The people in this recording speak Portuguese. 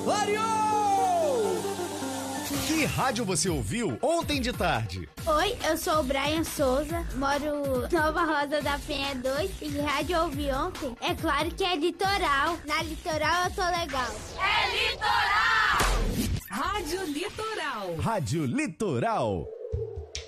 Clareou! Que rádio você ouviu ontem de tarde? Oi, eu sou o Brian Souza, moro Nova Rosa da Penha 2 e que rádio eu ouvi ontem? É claro que é Litoral. Na Litoral eu tô legal. É Litoral! Rádio Litoral. Rádio Litoral.